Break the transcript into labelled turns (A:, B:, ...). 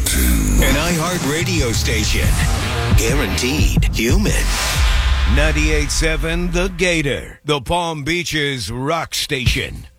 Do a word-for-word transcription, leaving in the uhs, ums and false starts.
A: An iHeart radio station. Guaranteed human. ninety-eight point seven The Gator, the Palm Beaches rock station.